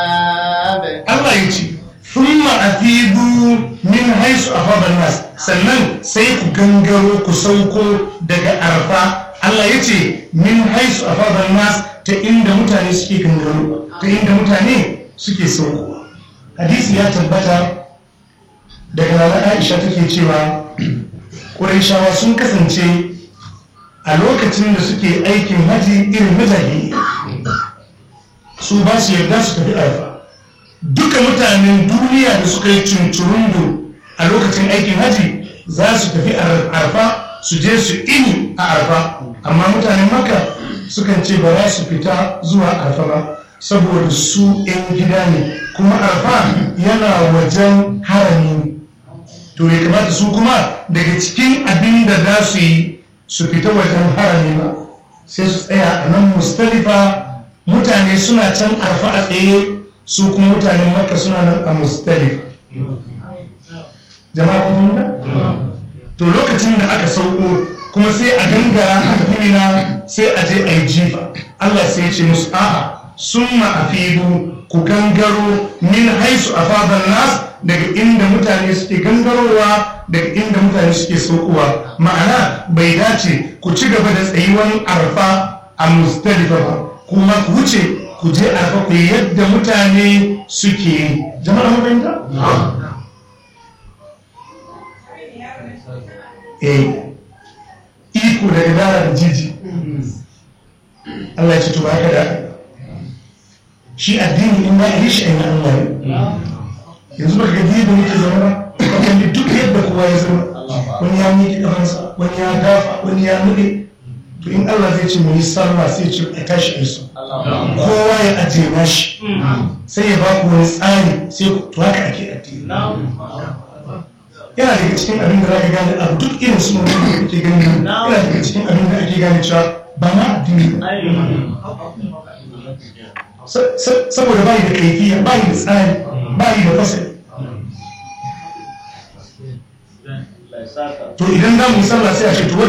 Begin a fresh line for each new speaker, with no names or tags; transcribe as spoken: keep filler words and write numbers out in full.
Allah ya ce thumma afidu min haisu afada nas, sannan sai ku gangaro ku sauko daga arfa. Allah ya ce min haisu afada nas, ta inda mutane suke gangaro, ta inda mutane suke sauko. Hadisi ya tabbata daga Nana Aisha take cewa Qurayshawa sun kasance a lokacin da suke aikin haji irin mutane su ba su yarda su tafi arfa. Duka mutanen duniya da suka yi cincirundu a lokacin aikin haji za su tafi arfa su je su ini a arfa, amma mutanen Makka sukan ce ba za su fita zuwa arfa ba saboda su 'yan gida ne, kuma arfa yana wajen harami. To ya kamata su kuma daga cikin abin da za su yi su fita wajen harami ba, sai su tsaya a nan Mustalifa. Mutane suna can arfa a tsaye, su kuma mutanen Makka suna nan a Mustalifa. Jama'a kun da? To lokacin da aka sauko kuma sai a gangara a tafina sai a je a yi jifa. Allah sai ya ce musu a'a summa afidu, ku gangaro min haisu afadan nas, daga inda mutane suke gangarowa, daga inda mutane suke saukowa. Ma'ana bai dace ku ci gaba da tsayuwan arfa a Mustalifa ba, kuma ku wuce ku je arfa ku yadda mutane suke yi. Jama'a mun fahimta? eh iko daga dara da jiji. Allah ya ce to haka da shi addini in ba yi shi ainihin Allah ne. Yanzu ba ga da muke zama ba kan duk yadda kowa ya zama, wani ya miƙe kafansa, wani ya dafa, wani ya nuɗe. To in Allah zai ce mu yi sallah sai ce a tashi a su kowa ya ajiye nashi, sai ya ba ku wani tsari, sai ku to haka ake addini. Yana daga cikin abin da za ka gane abu duk irin su mutum da kake gani, yana daga cikin abin da ake gane cewa ba ma addini ba. Saboda bayi da kaifiya, bayi da tsari, bayi da fasali. To idan za mu yi sallah sai a ce to